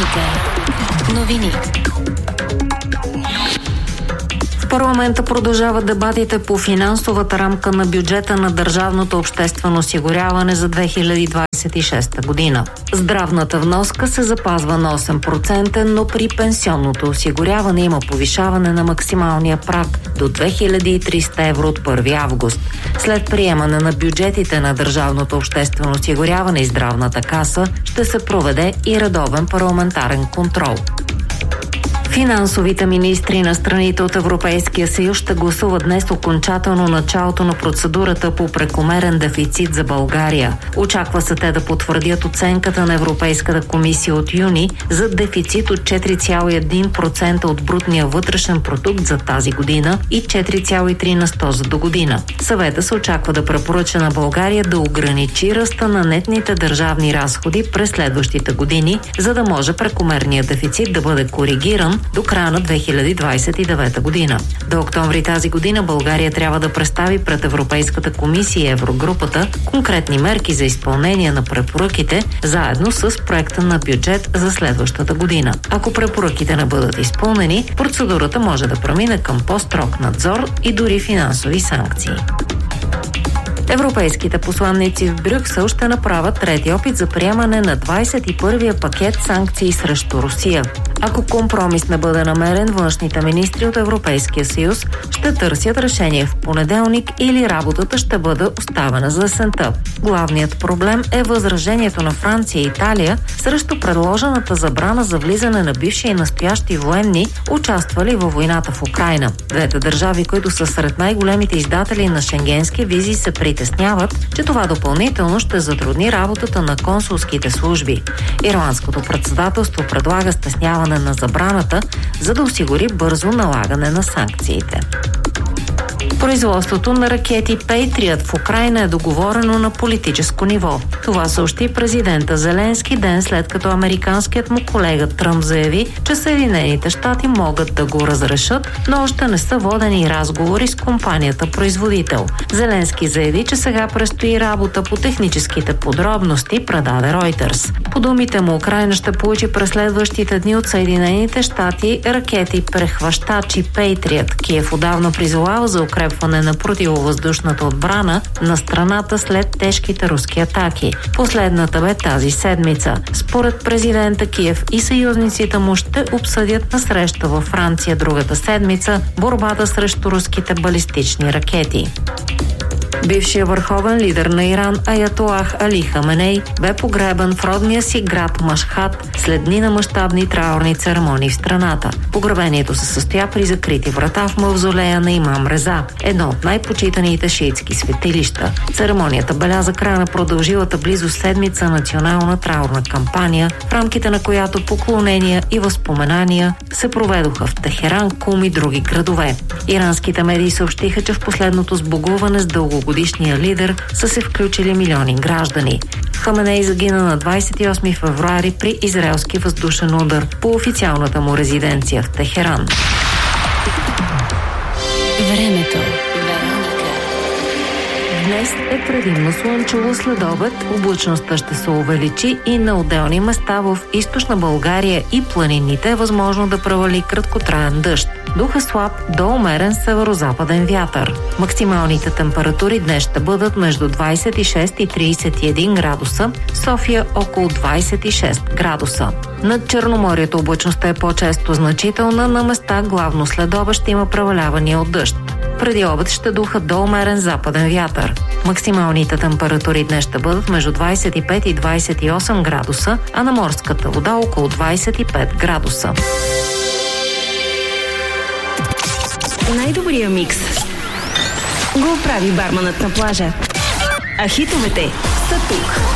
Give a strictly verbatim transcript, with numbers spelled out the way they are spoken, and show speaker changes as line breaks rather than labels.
Вероника. Новини.
В парламента продължават дебатите по финансовата рамка на бюджета на държавното обществено осигуряване за две хиляди двадесет и шеста година. Здравната вноска се запазва на осем процента, но при пенсионното осигуряване има повишаване на максималния праг до две хиляди и триста евро от първи август. След приемане на бюджетите на държавното обществено осигуряване и здравната каса ще се проведе и редовен парламентарен контрол. Финансовите министри на страните от Европейския съюз ще гласуват днес окончателно началото на процедурата по прекомерен дефицит за България. Очаква се те да потвърдят оценката на Европейската комисия от юни за дефицит от четири цяло и едно процента от брутния вътрешен продукт за тази година и четири цяло и три на сто за до година. Съвета се очаква да препоръча на България да ограничи ръста на нетните държавни разходи през следващите години, за да може прекомерният дефицит да бъде коригиран до края на две хиляди двадесет и девета година. До октомври тази година България трябва да представи пред Европейската комисия и Еврогрупата конкретни мерки за изпълнение на препоръките, заедно с проекта на бюджет за следващата година. Ако препоръките не бъдат изпълнени, процедурата може да премине към по-строг надзор и дори финансови санкции. Европейските посланници в Брюксел ще направят трети опит за приемане на двадесет и първия пакет санкции срещу Русия. Ако компромис не бъде намерен, външните министри от Европейския съюз ще търсят решение в понеделник или работата ще бъде оставена за есента. Главният проблем е възражението на Франция и Италия срещу предложената забрана за влизане на бивши и настоящи военни, участвали във войната в Украйна. Двете държави, които са сред най-големите издатели на шенгенски визи, се притесняват, че това допълнително ще затрудни работата на консулските служби. Ирландското председателство предлага стесняване на забраната, за да осигури бързо налагане на санкциите. Производството на ракети Patriot в Украйна е договорено на политическо ниво. Това съобщи президента Зеленски ден след като американският му колега Тръмп заяви, че Съединените щати могат да го разрешат, но още не са водени разговори с компанията производител. Зеленски заяви, че сега предстои работа по техническите подробности, предаде Reuters. По думите му, Украйна ще получи през следващите дни от Съединените щати ракети прехващачи Patriot. Киев отдавна призовава за укрепване на противовъздушната отбрана на страната след тежките руски атаки. Последната бе тази седмица. Според президента, Киев и съюзниците му ще обсъдят на среща във Франция другата седмица борбата срещу руските балистични ракети. Бившият върховен лидер на Иран Аятолах Али Хаменей бе погребан в родния си град Машхад след дни на мащабни траурни церемонии в страната. Погребението се състоя при закрити врата в мавзолея на имам Реза, едно от най-почитаните шиитски светилища. Церемонията беляза края на продължилата близо седмица национална траурна кампания, в рамките на която поклонения и възпоменания се проведоха в Техеран, Кум и други градове. Иранските медии съобщиха, че в последното сбогуване с дългогодишния лидер са се включили милиони граждани. Хаменей загина на двадесет и осми февруари при израелски въздушен удар по официалната му резиденция в Техеран.
Времето.
Днес е предимно слънчево, след обед облачността ще се увеличи и на отделни места в източна България и планините е възможно да превали краткотраен дъжд. Дух е слаб до умерен северо-западен вятър. Максималните температури днес ще бъдат между двадесет и шест и тридесет и един градуса, София около двадесет и шест градуса. Над Черноморието облачността е по-често значителна, на места главно след обед ще има превалявания от дъжд. Преди обед ще духа до умерен западен вятър. Максималните температури днес ще бъдат между двадесет и пет и двадесет и осем градуса, а на морската вода около двадесет и пет градуса.
Най-добрия микс го прави барманът на плажа. А хитовете са тук.